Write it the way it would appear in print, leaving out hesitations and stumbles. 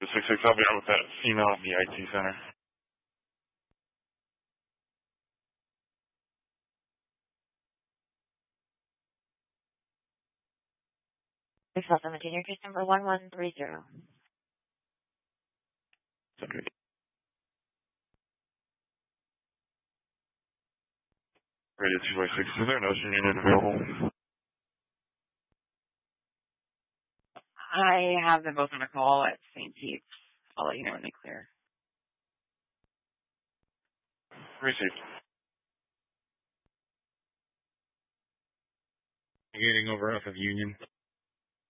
The 66, I'll be out with that female at the IT center. Please welcome the junior case number 1130. Okay. Radio 256, is there an Ocean unit available? I have them both on a call at St. Pete's. I'll let you know when they clear. Received. Getting over off of Union.